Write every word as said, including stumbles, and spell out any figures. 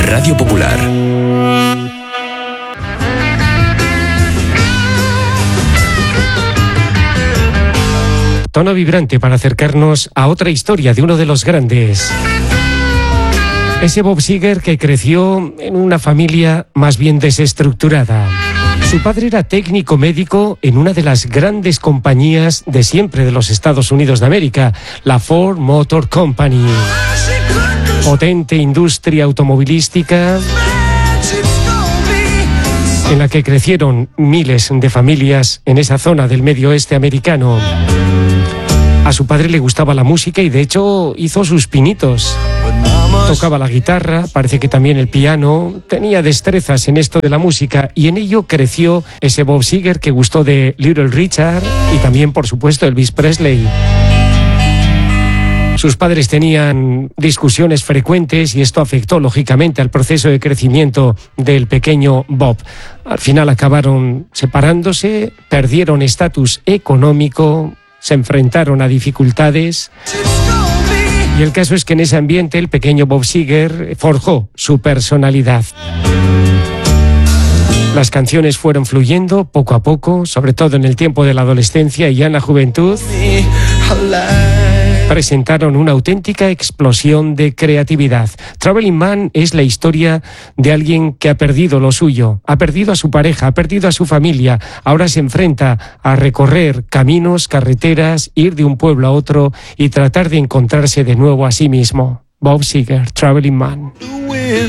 Radio Popular. Tono vibrante para acercarnos a otra historia de uno de los grandes. Ese Bob Seger que creció en una familia más bien desestructurada. Su padre era técnico médico en una de las grandes compañías de siempre de los Estados Unidos de América, la Ford Motor Company. Potente industria automovilística en la que crecieron miles de familias en esa zona del medio oeste americano. A su padre le gustaba la música y de hecho hizo sus pinitos. Tocaba la guitarra, parece que también el piano, tenía destrezas en esto de la música y en ello creció ese Bob Seger que gustó de Little Richard y también, por supuesto, Elvis Presley. Sus padres tenían discusiones frecuentes y esto afectó lógicamente al proceso de crecimiento del pequeño Bob. Al final acabaron separándose, perdieron estatus económico, se enfrentaron a dificultades. Y el caso es que en ese ambiente el pequeño Bob Seger forjó su personalidad. Las canciones fueron fluyendo poco a poco, sobre todo en el tiempo de la adolescencia y ya en la juventud. Presentaron una auténtica explosión de creatividad. Traveling Man es la historia de alguien que ha perdido lo suyo, ha perdido a su pareja, ha perdido a su familia, ahora se enfrenta a recorrer caminos, carreteras, ir de un pueblo a otro y tratar de encontrarse de nuevo a sí mismo. Bob Seger, Traveling Man.